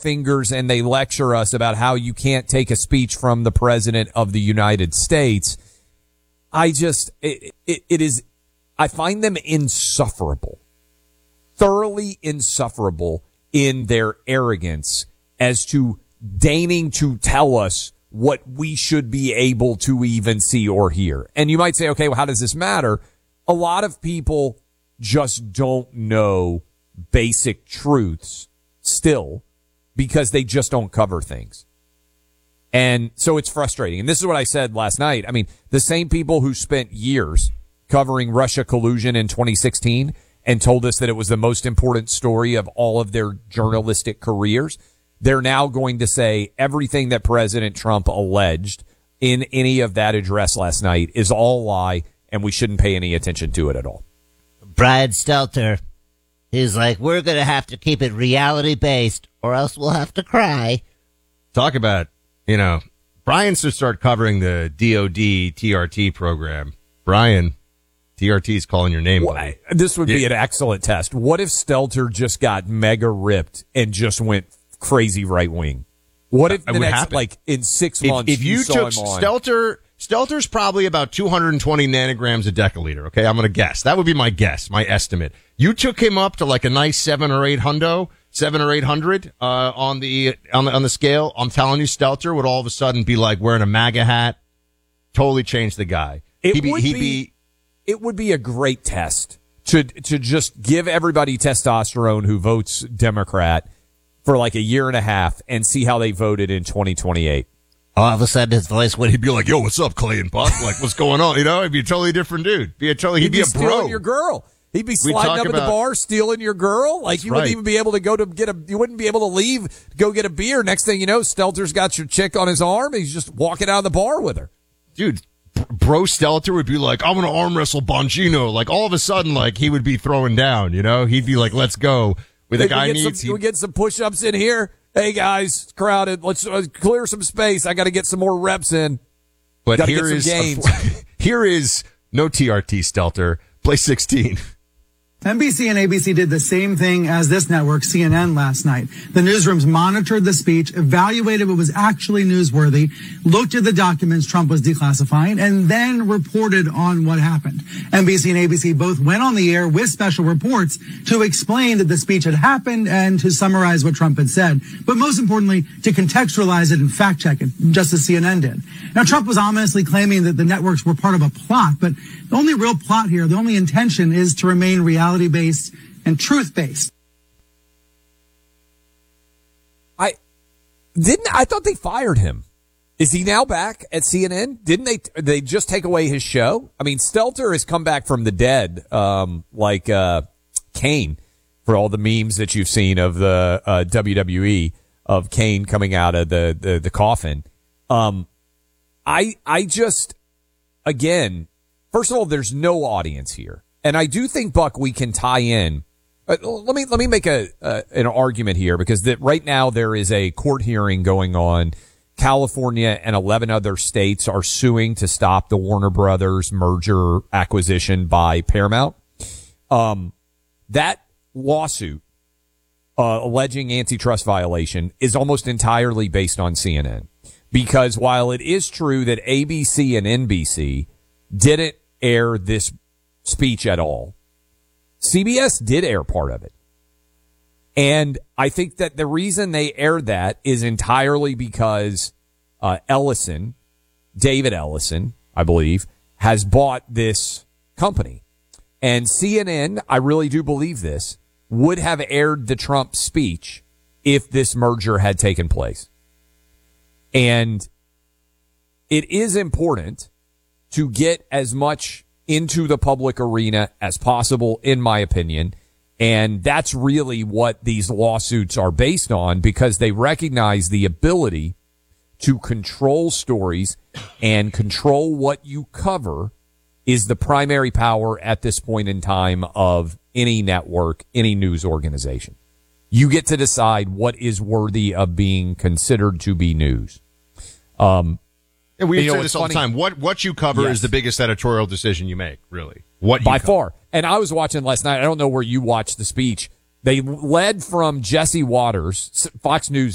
fingers and they lecture us about how you can't take a speech from the president of the United States. I find them insufferable, thoroughly insufferable in their arrogance as to deigning to tell us what we should be able to even see or hear. And you might say, okay, well, how does this matter? A lot of people just don't know basic truths still because they just don't cover things. And so it's frustrating. And this is what I said last night. I mean, the same people who spent years covering Russia collusion in 2016 and told us that it was the most important story of all of their journalistic careers, they're now going to say everything that President Trump alleged in any of that address last night is all a lie, and we shouldn't pay any attention to it at all. Brian Stelter, he's like, we're going to have to keep it reality-based or else we'll have to cry. Talk about, Brian should start covering the DOD TRT program. Brian, TRT's calling your name. Well, this would be an excellent test. What if Stelter just got mega ripped and just went crazy right wing? What if the next, in 6 months, if you took Stelter's probably about 220 nanograms a deciliter. Okay, I'm going to guess. That would be my guess, my estimate. You took him up to like a nice 7 or 800 on the scale. I'm telling you, Stelter would all of a sudden be like wearing a MAGA hat. Totally change the guy. It would be a great test to just give everybody testosterone who votes Democrat for like a year and a half and see how they voted in 2028. All of a sudden, his voice would He'd be like, "Yo, what's up, Clay and Buck? Like, what's going on?" He'd be a totally different dude. He'd be a stealing bro. Your girl. He'd be sliding up at the bar, stealing your girl. Like you wouldn't even be able to you wouldn't be able to leave, go get a beer. Next thing you know, Stelter's got your chick on his arm. He's just walking out of the bar with her. Dude, bro Stelter would be like, "I'm going to arm wrestle Bongino." Like all of a sudden, like he would be throwing down, He'd be like, "Let's go." With a guy we get some push-ups in here. Hey guys, it's crowded. Let's clear some space. I got to get some more reps in. But here is no TRT Stelter. Play 16. NBC and ABC did the same thing as this network, CNN, last night. The newsrooms monitored the speech, evaluated what was actually newsworthy, looked at the documents Trump was declassifying, and then reported on what happened. NBC and ABC both went on the air with special reports to explain that the speech had happened and to summarize what Trump had said, but most importantly, to contextualize it and fact check it, just as CNN did. Now, Trump was ominously claiming that the networks were part of a plot, but the only real plot here, the only intention is to remain reality-based and truth-based. I thought they fired him. Is he now back at CNN? Didn't they just take away his show? I mean, Stelter has come back from the dead, like Kane, for all the memes that you've seen of the WWE of Kane coming out of the coffin. I just, again, first of all, there's no audience here. And I do think, Buck, we can tie in. Let me make an argument here, because right now there is a court hearing going on. California and 11 other states are suing to stop the Warner Brothers merger acquisition by Paramount. That lawsuit alleging antitrust violation is almost entirely based on CNN. Because while it is true that ABC and NBC didn't air this speech at all, CBS did air part of it. And I think that the reason they aired that is entirely because David Ellison, I believe, has bought this company. And CNN, I really do believe this, would have aired the Trump speech if this merger had taken place. And it is important to get as much into the public arena as possible, in my opinion. And that's really what these lawsuits are based on, because they recognize the ability to control stories and control what you cover is the primary power at this point in time of any network, any news organization. You get to decide what is worthy of being considered to be news. And we say this all the time. What you cover is the biggest editorial decision you make, really. By far. And I was watching last night. I don't know where you watched the speech. They led from Jesse Waters, Fox News